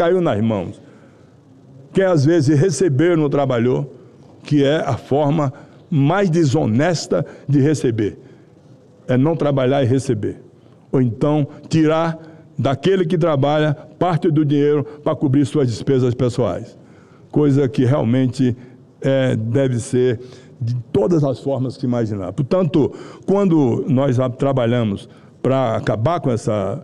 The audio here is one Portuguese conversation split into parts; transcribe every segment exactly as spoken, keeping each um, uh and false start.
caiu nas mãos. Quem às vezes recebeu e não trabalhou, que é a forma mais desonesta de receber. É não trabalhar e receber. Ou então tirar daquele que trabalha parte do dinheiro para cobrir suas despesas pessoais. Coisa que realmente é, deve ser de todas as formas que imaginar. Portanto, quando nós trabalhamos para acabar com essa,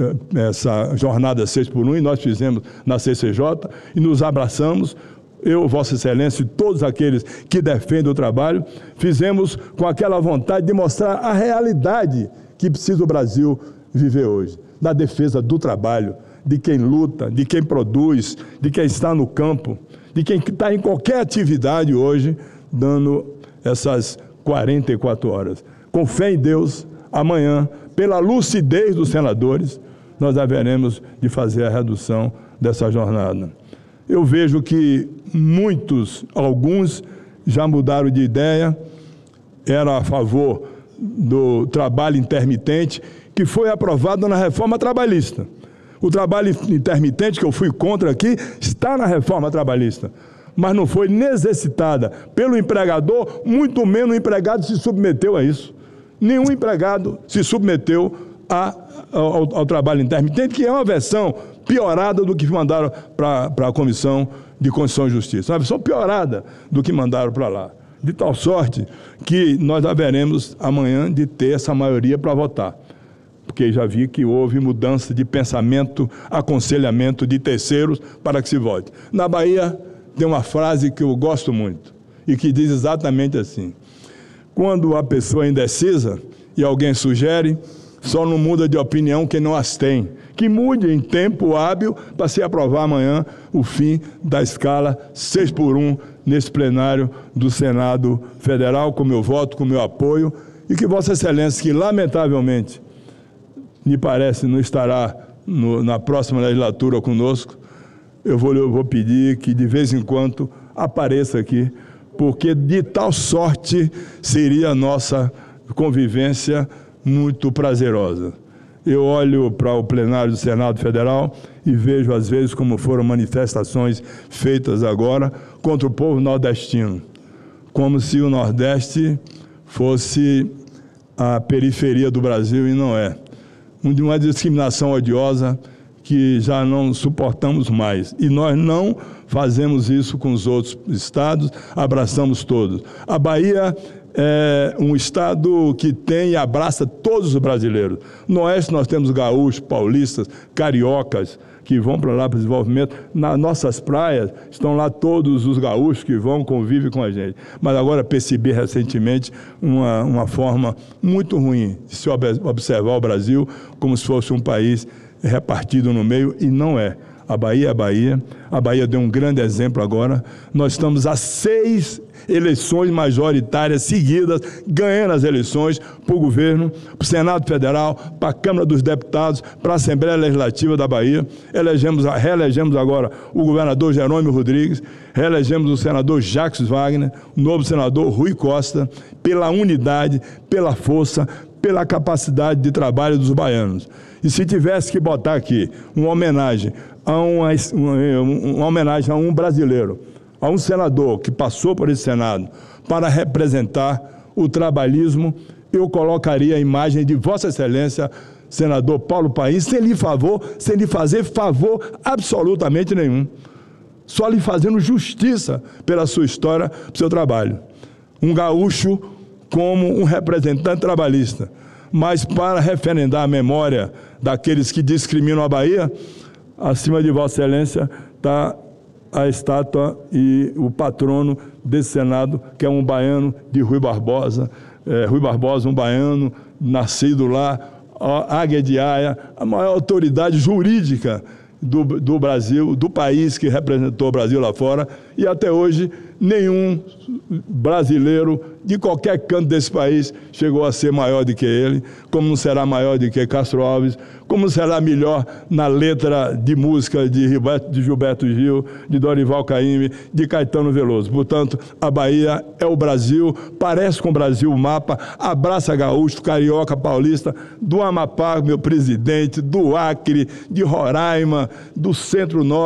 essa jornada seis por um, e nós fizemos na C C J, e nos abraçamos, eu, Vossa Excelência e todos aqueles que defendem o trabalho, fizemos com aquela vontade de mostrar a realidade que precisa o Brasil viver hoje, da defesa do trabalho, de quem luta, de quem produz, de quem está no campo, de quem está em qualquer atividade hoje, dando essas quarenta e quatro horas. Com fé em Deus, amanhã, pela lucidez dos senadores, nós haveremos de fazer a redução dessa jornada. Eu vejo que muitos, alguns, já mudaram de ideia, eram a favor do trabalho intermitente, que foi aprovado na reforma trabalhista. O trabalho intermitente, que eu fui contra aqui, está na reforma trabalhista, mas não foi necessitada pelo empregador, muito menos o empregado se submeteu a isso. Nenhum empregado se submeteu a, ao, ao trabalho intermitente, que é uma versão piorada do que mandaram para a Comissão de Constituição e Justiça. Uma versão piorada do que mandaram para lá. De tal sorte que nós haveremos amanhã de ter essa maioria para votar. Porque já vi que houve mudança de pensamento, aconselhamento de terceiros para que se vote. Na Bahia tem uma frase que eu gosto muito e que diz exatamente assim: quando a pessoa é indecisa e alguém sugere, só não muda de opinião quem não as tem. Que mude em tempo hábil para se aprovar amanhã o fim da escala seis por um nesse plenário do Senado Federal, com meu voto, com meu apoio, e que Vossa Excelência, que lamentavelmente me parece não estará no, na próxima legislatura conosco, eu vou, eu vou pedir que de vez em quando apareça aqui, porque de tal sorte seria a nossa convivência muito prazerosa. Eu olho para o plenário do Senado Federal e vejo, às vezes, como foram manifestações feitas agora contra o povo nordestino, como se o Nordeste fosse a periferia do Brasil, e não é. Uma discriminação odiosa que já não suportamos mais. E nós não fazemos isso com os outros estados, abraçamos todos. A Bahia é um estado que tem e abraça todos os brasileiros. No Oeste nós temos gaúchos, paulistas, cariocas, que vão para lá para o desenvolvimento. Nas nossas praias estão lá todos os gaúchos que vão, convivem com a gente. Mas agora percebi recentemente uma, uma forma muito ruim de se observar o Brasil como se fosse um país repartido no meio, e não é. A Bahia é a Bahia. A Bahia deu um grande exemplo agora. Nós estamos a seis eleições majoritárias seguidas, ganhando as eleições para o governo, para o Senado Federal, para a Câmara dos Deputados, para a Assembleia Legislativa da Bahia. Elegemos, reelegemos agora o governador Jerônimo Rodrigues, reelegemos o senador Jacques Wagner, o novo senador Rui Costa, pela unidade, pela força, pela capacidade de trabalho dos baianos. E se tivesse que botar aqui uma homenagem a, uma, uma, uma homenagem a um brasileiro, a um senador que passou por esse Senado para representar o trabalhismo, eu colocaria a imagem de Vossa Excelência, senador Paulo Paim, sem lhe, favor, sem lhe fazer favor absolutamente nenhum. Só lhe fazendo justiça pela sua história, pelo seu trabalho. Um gaúcho como um representante trabalhista. Mas para referendar a memória daqueles que discriminam a Bahia, acima de Vossa Excelência está a estátua e o patrono desse Senado, que é um baiano de Rui Barbosa. É, Rui Barbosa, um baiano, nascido lá, Águia de Aia, a maior autoridade jurídica do, do Brasil, do país que representou o Brasil lá fora, e até hoje nenhum brasileiro de qualquer canto desse país chegou a ser maior do que ele, como não será maior do que Castro Alves, como não será melhor na letra de música de Gilberto, de Gilberto Gil, de Dorival Caymmi, de Caetano Veloso. Portanto, a Bahia é o Brasil, parece com o Brasil o mapa, abraça gaúcho, carioca, paulista, do Amapá, meu presidente, do Acre, de Roraima, do Centro-Norte,